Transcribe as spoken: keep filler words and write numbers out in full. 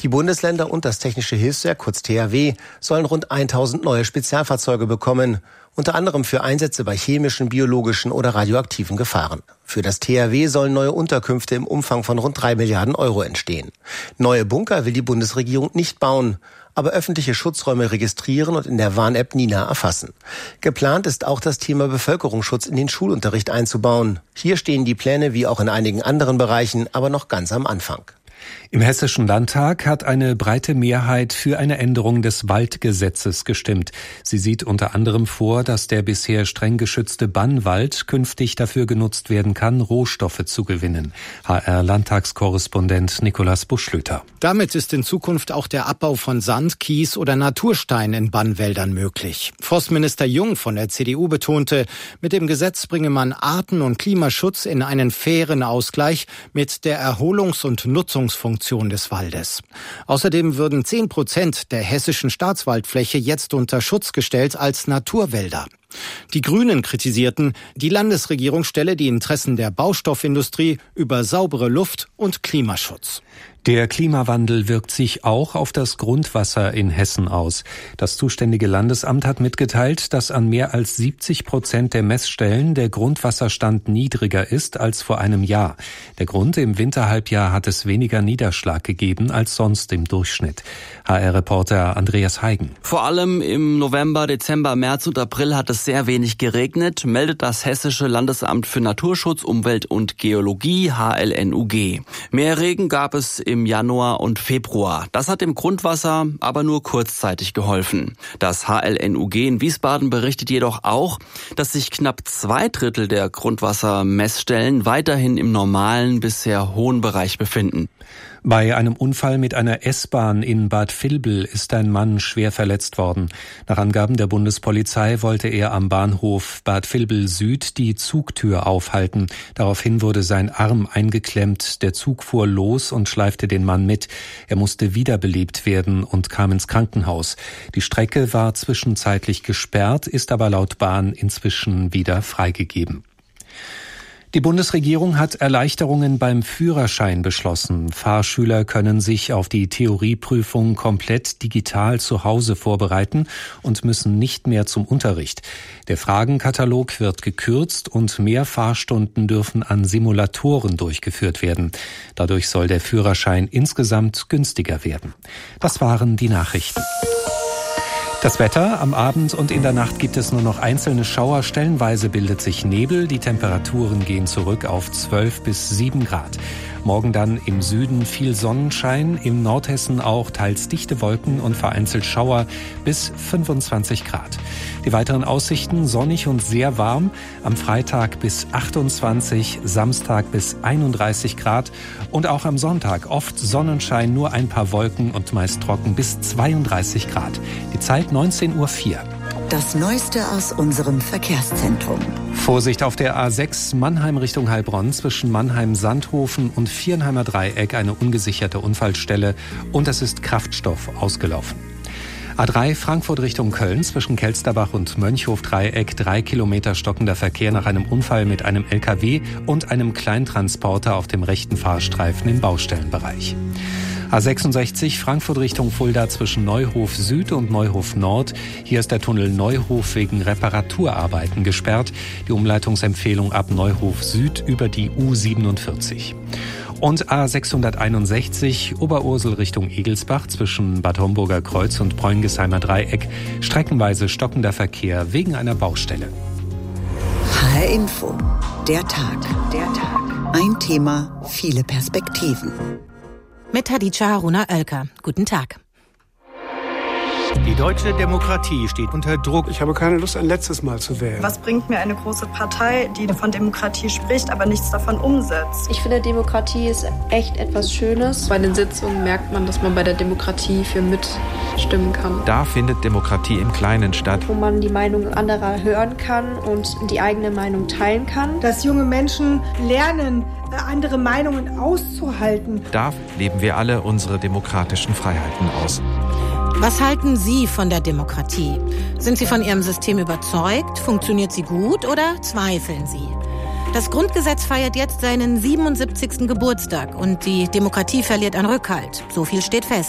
Die Bundesländer und das Technische Hilfswerk, kurz T H W, sollen rund tausend neue Spezialfahrzeuge bekommen, unter anderem für Einsätze bei chemischen, biologischen oder radioaktiven Gefahren. Für das T H W sollen neue Unterkünfte im Umfang von rund drei Milliarden Euro entstehen. Neue Bunker will die Bundesregierung nicht bauen, aber öffentliche Schutzräume registrieren und in der Warn-App Nina erfassen. Geplant ist auch, das Thema Bevölkerungsschutz in den Schulunterricht einzubauen. Hier stehen die Pläne wie auch in einigen anderen Bereichen aber noch ganz am Anfang. Im Hessischen Landtag hat eine breite Mehrheit für eine Änderung des Waldgesetzes gestimmt. Sie sieht unter anderem vor, dass der bisher streng geschützte Bannwald künftig dafür genutzt werden kann, Rohstoffe zu gewinnen. H R-Landtagskorrespondent Nikolaus Buschlöter. Damit ist in Zukunft auch der Abbau von Sand, Kies oder Naturstein in Bannwäldern möglich. Forstminister Jung von der C D U betonte, mit dem Gesetz bringe man Arten- und Klimaschutz in einen fairen Ausgleich mit der Erholungs- und Nutzungsfunktion des Waldes. Außerdem würden zehn Prozent der hessischen Staatswaldfläche jetzt unter Schutz gestellt als Naturwälder. Die Grünen kritisierten, die Landesregierung stelle die Interessen der Baustoffindustrie über saubere Luft und Klimaschutz. Der Klimawandel wirkt sich auch auf das Grundwasser in Hessen aus. Das zuständige Landesamt hat mitgeteilt, dass an mehr als siebzig Prozent der Messstellen der Grundwasserstand niedriger ist als vor einem Jahr. Der Grund: im Winterhalbjahr hat es weniger Niederschlag gegeben als sonst im Durchschnitt. H R-Reporter Andreas Heigen. Vor allem im November, Dezember, März und April hat es sehr wenig geregnet, meldet das Hessische Landesamt für Naturschutz, Umwelt und Geologie, H L N U G. Mehr Regen gab es im Januar und Februar. Das hat dem Grundwasser aber nur kurzzeitig geholfen. Das H L N U G in Wiesbaden berichtet jedoch auch, dass sich knapp zwei Drittel der Grundwassermessstellen weiterhin im normalen bis sehr hohen Bereich befinden. Bei einem Unfall mit einer S-Bahn in Bad Vilbel ist ein Mann schwer verletzt worden. Nach Angaben der Bundespolizei wollte er am Bahnhof Bad Vilbel Süd die Zugtür aufhalten. Daraufhin wurde sein Arm eingeklemmt. Der Zug fuhr los und schleifte den Mann mit. Er musste wiederbelebt werden und kam ins Krankenhaus. Die Strecke war zwischenzeitlich gesperrt, ist aber laut Bahn inzwischen wieder freigegeben. Die Bundesregierung hat Erleichterungen beim Führerschein beschlossen. Fahrschüler können sich auf die Theorieprüfung komplett digital zu Hause vorbereiten und müssen nicht mehr zum Unterricht. Der Fragenkatalog wird gekürzt und mehr Fahrstunden dürfen an Simulatoren durchgeführt werden. Dadurch soll der Führerschein insgesamt günstiger werden. Das waren die Nachrichten. Das Wetter: am Abend und in der Nacht gibt es nur noch einzelne Schauer, stellenweise bildet sich Nebel, die Temperaturen gehen zurück auf zwölf bis sieben Grad. Morgen dann im Süden viel Sonnenschein, im Nordhessen auch teils dichte Wolken und vereinzelt Schauer bis fünfundzwanzig Grad. Die weiteren Aussichten: sonnig und sehr warm, am Freitag bis achtundzwanzig, Samstag bis einunddreißig Grad und auch am Sonntag oft Sonnenschein, nur ein paar Wolken und meist trocken bis zweiunddreißig Grad. Die Zeit neunzehn Uhr vier. Das Neueste aus unserem Verkehrszentrum. Vorsicht auf der A sechs Mannheim Richtung Heilbronn, zwischen Mannheim-Sandhofen und Viernheimer Dreieck eine ungesicherte Unfallstelle und es ist Kraftstoff ausgelaufen. A drei Frankfurt Richtung Köln, zwischen Kelsterbach und Mönchhof-Dreieck drei Kilometer stockender Verkehr nach einem Unfall mit einem L K W und einem Kleintransporter auf dem rechten Fahrstreifen im Baustellenbereich. A sechsundsechzig Frankfurt Richtung Fulda, zwischen Neuhof Süd und Neuhof Nord. Hier ist der Tunnel Neuhof wegen Reparaturarbeiten gesperrt. Die Umleitungsempfehlung ab Neuhof Süd über die U siebenundvierzig. Und A sechshunderteinundsechzig Oberursel Richtung Egelsbach, zwischen Bad Homburger Kreuz und Preungesheimer Dreieck streckenweise stockender Verkehr wegen einer Baustelle. H R Info. Der Tag. Der Tag. Ein Thema, viele Perspektiven. Mit Hadija Haruna Oelker. Guten Tag. Die deutsche Demokratie steht unter Druck. Ich habe keine Lust, ein letztes Mal zu wählen. Was bringt mir eine große Partei, die von Demokratie spricht, aber nichts davon umsetzt? Ich finde, Demokratie ist echt etwas Schönes. Bei den Sitzungen merkt man, dass man bei der Demokratie für mitstimmen kann. Da findet Demokratie im Kleinen statt. Wo man die Meinung anderer hören kann und die eigene Meinung teilen kann. Dass junge Menschen lernen, andere Meinungen auszuhalten. Da leben wir alle unsere demokratischen Freiheiten aus. Was halten Sie von der Demokratie? Sind Sie von Ihrem System überzeugt? Funktioniert sie gut oder zweifeln Sie? Das Grundgesetz feiert jetzt seinen siebenundsiebzigsten Geburtstag und die Demokratie verliert an Rückhalt. So viel steht fest.